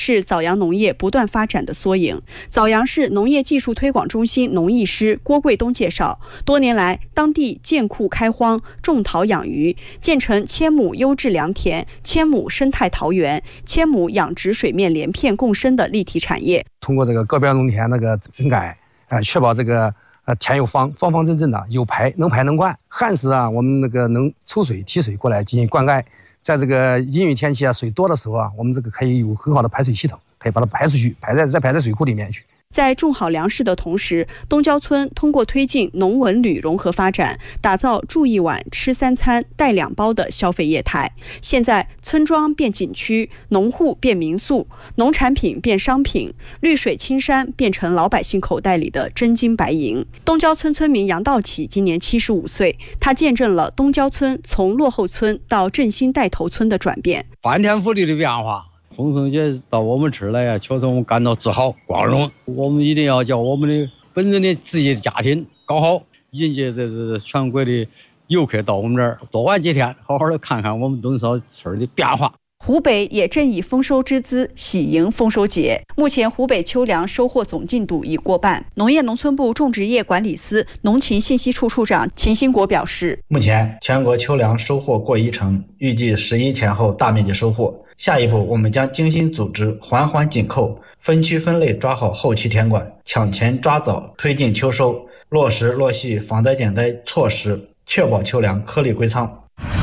是枣阳农业不断发展的缩影。枣阳市农业技术推广中心农艺师郭贵东介绍，多年来当地建库开荒，种桃养鱼，建成千亩优质良田、千亩生态桃园、千亩养殖水面连片共生的立体产业。 通过这个个别农田整改，确保这个田有方方正正的，有能排能灌。旱时我们能抽水提水过来进行灌溉。在这个阴雨天气水多的时候我们可以有很好的排水系统，可以把它排出去，排在水库里面去。 在种好粮食的同时，东郊村通过推进农文旅融合发展，打造住一晚吃3餐带2包的消费业态。现在村庄变景区，农户变民宿，农产品变商品，绿水青山变成老百姓口袋里的真金白银。东郊村村民杨道启今年75岁，他见证了东郊村从落后村到振兴带头村的转变， 翻天覆地的变化。丰收节到我们这儿来确实我们感到自豪光荣。我们一定要叫我们的本人的自己的家庭搞好，迎接这全国的游客到我们这儿多玩几天，好好的看看我们东郊村的变化。 湖北也正以丰收之姿喜迎丰收节。目前湖北秋粮收获总进度已过半。农业农村部种植业管理司农禽信息处处长秦兴国表示， 目前全国秋粮收获过10%，预计11前后大面积收获。下一步我们将精心组织，环环紧扣，分区分类抓好后期田管，抢前抓早推进秋收，落实落细防灾减灾措施，确保秋粮颗粒归仓。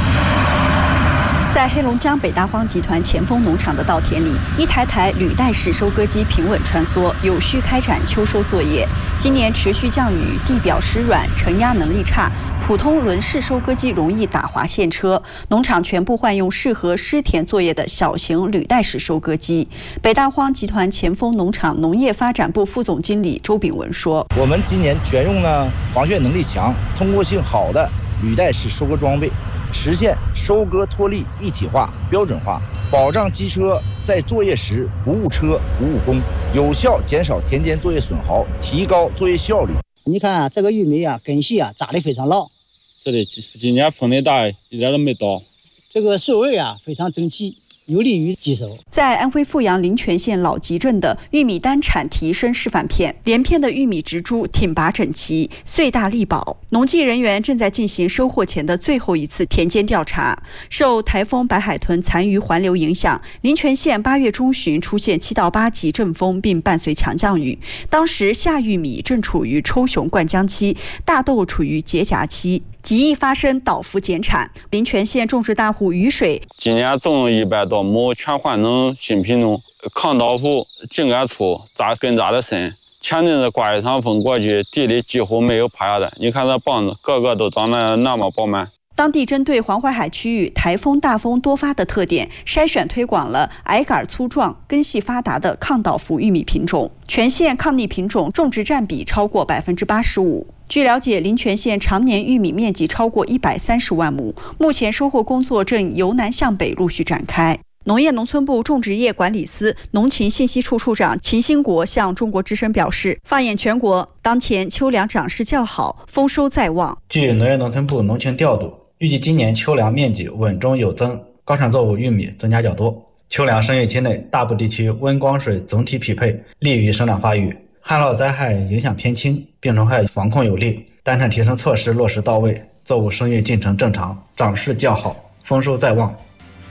在黑龙江北大荒集团前锋农场的稻田里，一台台履带式收割机平稳穿梭，有序开展秋收作业。今年持续降雨，地表湿软，承压能力差，普通轮式收割机容易打滑陷车，农场全部换用适合湿田作业的小型履带式收割机。北大荒集团前锋农场农业发展部副总经理周炳文说：“ 我们今年选用了防眩能力强、通过性好的履带式收割装备。”实现收割脱粒一体化、标准化，保障机车在作业时不误车、不误工，有效减少田间作业损耗，提高作业效率。 你看这个玉米根系扎得非常牢。 是的，今年风力大，一点都没倒。 这个穗味非常整齐，有利于积收。 在安徽阜阳临泉县老集镇的玉米单产提升示范片，连片的玉米植株挺拔整齐，穗大力薄。农技人员正在进行收获前的最后一次田间调查。受台风白海豚残余环流影响，临泉县8月中旬出现7到8级阵风，并伴随强降雨。当时夏玉米正处于抽熊灌浆期，大豆处于结荚期，极易发生倒伏减产。临泉县种植大户雨水今年种100多亩全换成新品种，抗倒伏、茎干粗、根扎得深。前阵子刮一场风过去，地里几乎没有趴下的。你看这棒子，个个都长得那么饱满。 当地针对黄淮海区域台风大风多发的特点，筛选推广了矮杆粗壮、根系发达的抗倒伏玉米品种。全县抗逆品种种植占比超过85%。据了解，临泉县常年玉米面积超过130万亩，目前收获工作正由南向北陆续展开。农业农村部种植业管理司农禽信息处处长秦兴国向中国之声表示，放眼全国，当前秋粮长势较好，丰收在望。 据农业农村部农情调度，预计今年秋粮面积稳中有增，高产作物玉米增加较多。秋粮生育期内，大部地区温光水总体匹配，利于生长发育，旱涝灾害影响偏轻，病虫害防控有力，单产提升措施落实到位，作物生育进程正常，长势较好，丰收在望。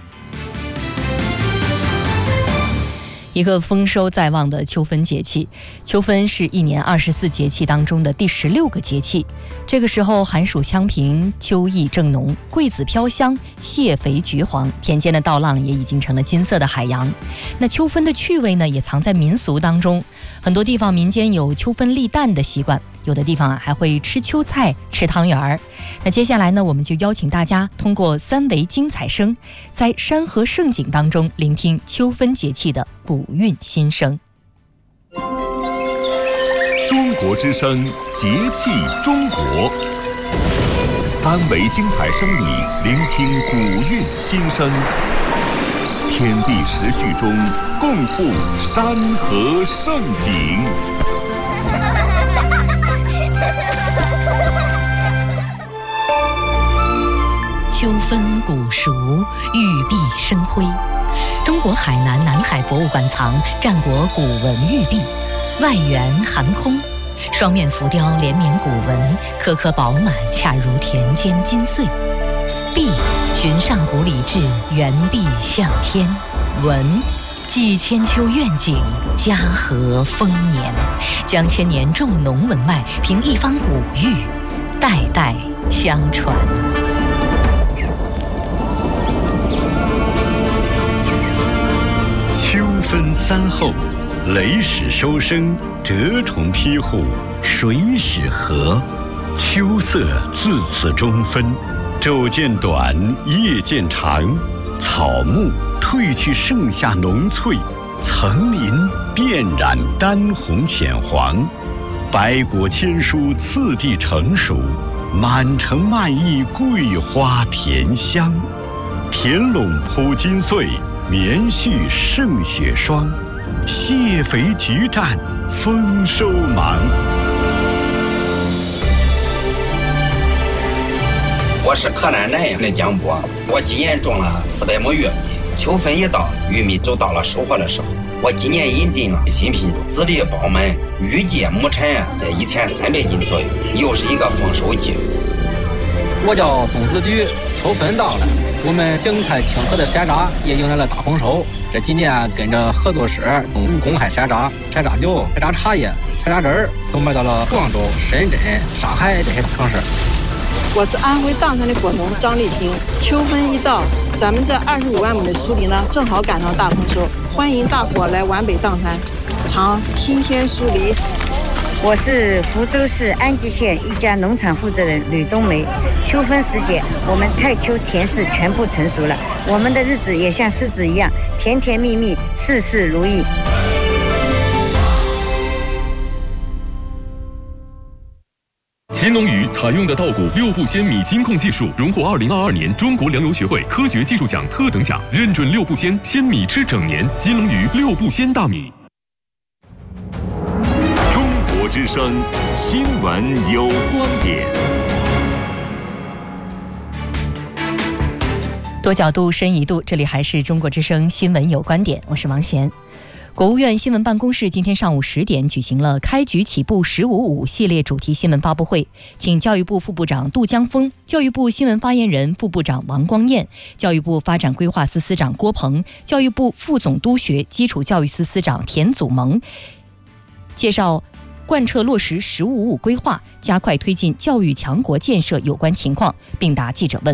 一个丰收在望的秋分节气。秋分是一年24节气当中的第16个节气，这个时候寒暑相平，秋意正浓，桂子飘香，蟹肥橘黄，田间的稻浪也已经成了金色的海洋。那秋分的趣味呢，也藏在民俗当中，很多地方民间有秋分立蛋的习惯，有的地方还会吃秋菜、吃汤圆儿。那接下来呢，我们就邀请大家通过3维精彩声，在山河盛景当中聆听秋分节气的古韵心声。 中国之声，节气中国。3维精彩声里聆听古韵心声，天地时序中共赴山河盛景。 秋分古熟，玉璧生辉， 中国海南南海博物馆藏战国古文玉璧，外圆含空，双面浮雕连绵古文，颗颗饱满，恰如田间金穗。璧寻上古礼制，原璧向天。文寄千秋愿景，家和丰年，将千年重农文脉凭一方古玉，代代相传。 秋分三候，雷始收声，蛰虫披户，水始和。秋色自此中分，昼渐短，夜渐长，草木褪去盛夏浓翠，层林遍染丹红浅黄，百果千蔬次第成熟，满城漫溢桂花甜香。田垄铺金穗，棉絮胜雪霜，蟹肥菊占丰收忙。 我是河南南阳的江波，我今年种了400亩玉米，秋分一到，玉米就到了收获的时候。我今年引进了新品种，籽粒饱满，预计亩产在1300斤左右，又是一个丰收季。 我叫宋子举，秋分到了，我们邢台清河的山楂也迎来了大丰收。这几年跟着合作社公开山楂、山楂酒、山楂茶叶、山楂汁儿都卖到了广州、深圳、上海这些城市。 我是安徽砀山的果农张丽萍。秋分一到，咱们这25万亩的黍梨呢，正好赶上大丰收，欢迎大伙来皖北砀山尝新鲜黍梨。 我是福州市安吉县一家农场负责人吕冬梅。秋分时节，我们太丘田柿全部成熟了，我们的日子也像狮子一样甜甜蜜蜜，事事如意。 新农鱼采用的稻谷6步鲜米金控技术荣获2022年中国粮油学会科学技术奖特等奖，认准6步鲜米吃整年。金龙鱼6步鲜大米。 中国之声新闻有观点， 多角度深一度，这里还是中国之声新闻有观点，我是王贤。国务院新闻办公室今天上午10点举行了开局起步“15.5”系列主题新闻发布会，请教育部副部长杜江峰、教育部新闻发言人、副部长王光彦、教育部发展规划司司长郭鹏、教育部副总督学基础教育司司长田祖萌介绍贯彻落实“15.5”规划，加快推进教育强国建设有关情况，并答记者问。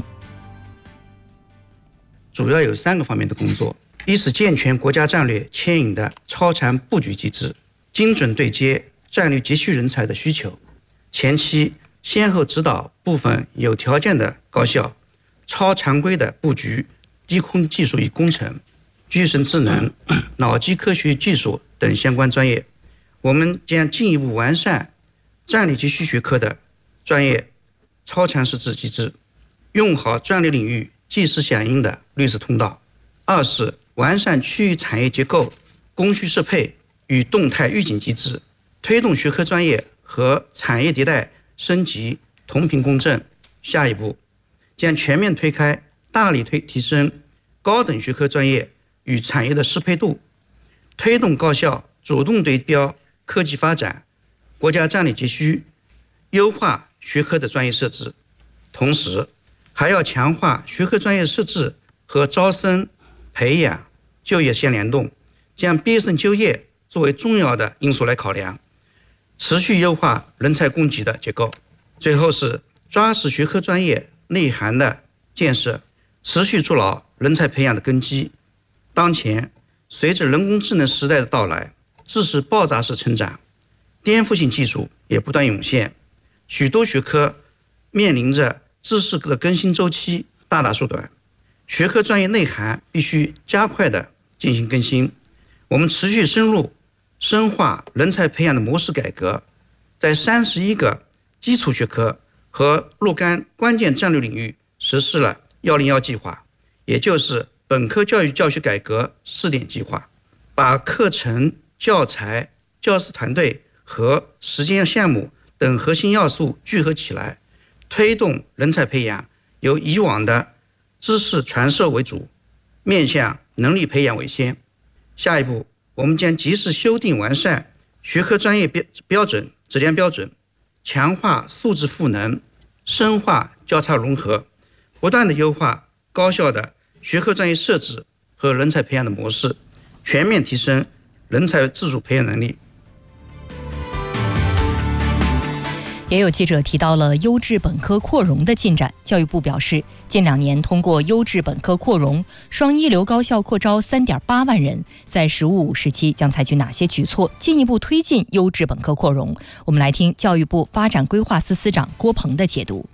主要有3个方面的工作。一是健全国家战略牵引的超产布局机制，精准对接战略急需人才的需求，前期先后指导部分有条件的高校超常规的布局低空技术与工程、具身智能、脑机科学技术等相关专业。我们将进一步完善战略急需学科的专业超常识字机制，用好专业领域即时响应的绿色通道。二是完善区域产业结构、供需适配与动态预警机制，推动学科专业和产业迭代升级同频共振。下一步将全面推开，大力提升高等学科专业与产业的适配度，推动高校主动对标科技发展、国家战略急需，优化学科的专业设置。同时还要强化学科专业设置和招生培养就业相联动，将毕业生就业作为重要的因素来考量，持续优化人才供给的结构。最后是抓实学科专业内涵的建设，持续筑牢人才培养的根基。当前随着人工智能时代的到来，知识爆炸式成长，颠覆性技术也不断涌现，许多学科面临着知识的更新周期大大缩短，学科专业内涵必须加快的进行更新。我们持续深入深化人才培养的模式改革，在31个基础学科和若干关键战略领域实施了101计划，也就是本科教育教学改革试点计划，把课程、教材、教师团队和实践项目等核心要素聚合起来，推动人才培养由以往的知识传授为主，面向能力培养为先。下一步，我们将及时修订完善学科专业标准、质量标准，强化素质赋能，深化交叉融合，不断的优化高校的学科专业设置和人才培养的模式，全面提升人才自主培养能力。 也有记者提到了优质本科扩容的进展。教育部表示，近2年通过优质本科扩容，双一流高校扩招3.8万人。在“十五五”时期将采取哪些举措，进一步推进优质本科扩容？我们来听教育部发展规划司司长郭鹏的解读。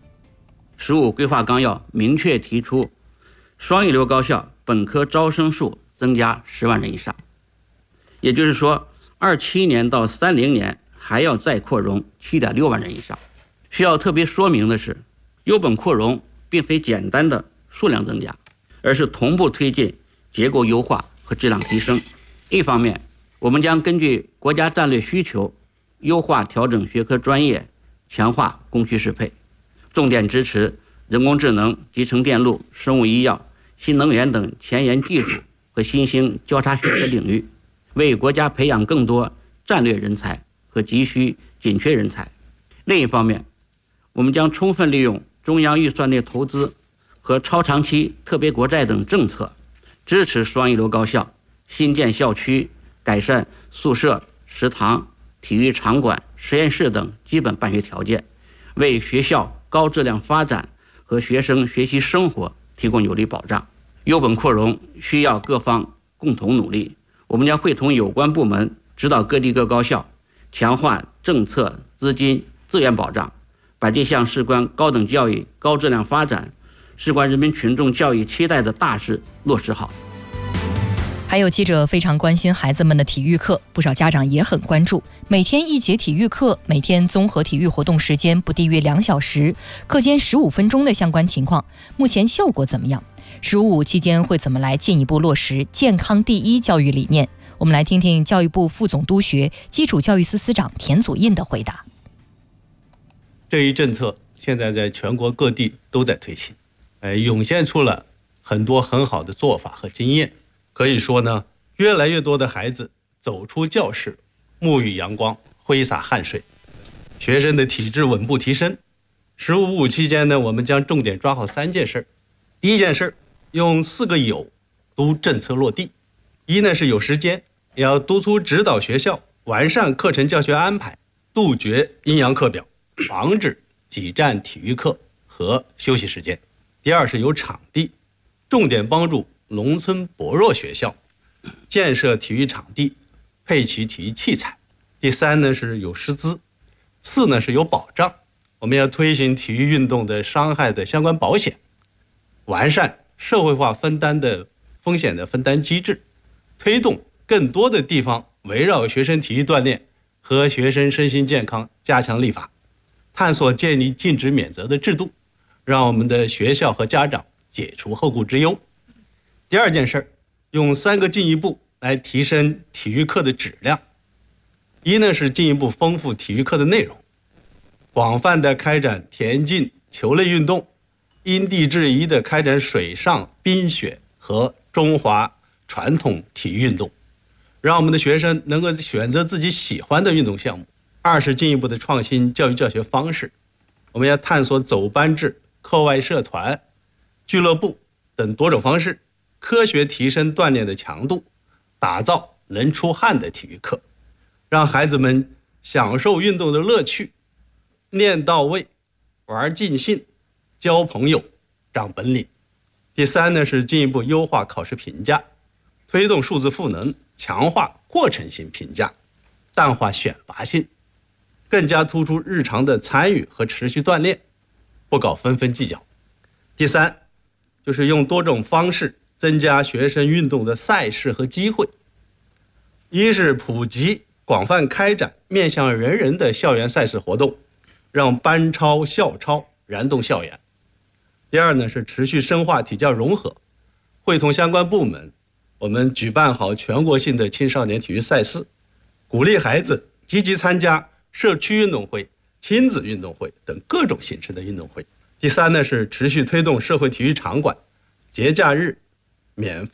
“十五”规划纲要明确提出，双一流高校本科招生数增加10万人以上，也就是说，27年到30年还要再扩容7.6万人以上。需要特别说明的是，优本扩容并非简单的数量增加，而是同步推进结构优化和质量提升。一方面，我们将根据国家战略需求，优化调整学科专业，强化供需适配，重点支持人工智能、集成电路、生物医药、新能源等前沿技术和新兴交叉学科领域，为国家培养更多战略人才和急需紧缺人才。另一方面，我们将充分利用中央预算内投资和超长期特别国债等政策，支持双一流高校新建校区，改善宿舍、食堂、体育场馆、实验室等基本办学条件，为学校高质量发展和学生学习生活提供有力保障。优本扩容需要各方共同努力，我们将会同有关部门指导各地各高校，强化政策、资金、资源保障，把这项事关高等教育高质量发展、事关人民群众教育期待的大事落实好。 还有记者非常关心孩子们的体育课，不少家长也很关注。每天1节体育课，每天综合体育活动时间不低于2小时，课间15分钟的相关情况，目前效果怎么样？“15/5”期间会怎么来进一步落实健康第一教育理念？我们来听听教育部副总督学基础教育司司长田祖印的回答。 这一政策现在在全国各地都在推行，涌现出了很多很好的做法和经验。可以说呢，越来越多的孩子走出教室，沐浴阳光，挥洒汗水，学生的体质稳步提升。“15/5”期间呢，我们将重点抓好3件事。第一件事，用4个有督政策落地。一呢是有时间，也要督促指导学校完善课程教学安排，杜绝阴阳课表，防止挤占体育课和休息时间。第二是有场地，重点帮助农村薄弱学校建设体育场地，配齐体育器材。第三呢是有师资。4呢是有保障，我们要推行体育运动的伤害的相关保险，完善社会化分担的风险的分担机制，推动更多的地方围绕学生体育锻炼和学生身心健康加强立法，探索建立禁止免责的制度，让我们的学校和家长解除后顾之忧。第二件事，用3个进一步来提升体育课的质量。一呢是进一步丰富体育课的内容，广泛的开展田径、球类运动，因地制宜的开展水上、冰雪和中华传统体育运动，让我们的学生能够选择自己喜欢的运动项目。二是进一步的创新教育教学方式，我们要探索走班制、课外社团、俱乐部等多种方式，科学提升锻炼的强度，打造能出汗的体育课，让孩子们享受运动的乐趣，练到位，玩尽兴，交朋友，长本领。第三呢是进一步优化考试评价，推动数字赋能，强化过程性评价，淡化选拔性，更加突出日常的参与和持续锻炼，不搞分分计较。第三就是用多种方式增加学生运动的赛事和机会。一是普及广泛开展面向人人的校园赛事活动，让班超校超燃动校园。第二呢是持续深化体教融合，会同相关部门，我们举办好全国性的青少年体育赛事，鼓励孩子积极参加社区运动会、亲子运动会等各种形式的运动会。第三呢是持续推动社会体育场馆节假日免费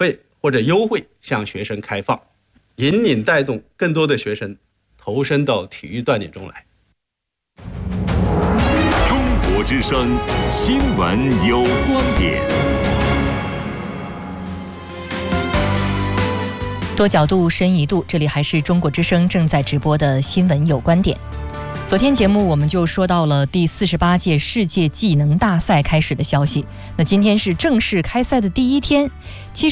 或者优惠向学生开放，引领带动更多的学生投身到体育锻炼中来。 中国之声新闻有观点， 多角度深一度，这里还是中国之声正在直播的新闻有观点。昨天节目我们就说到了第48届世界技能大赛开始的消息，那今天是正式开赛的第一天。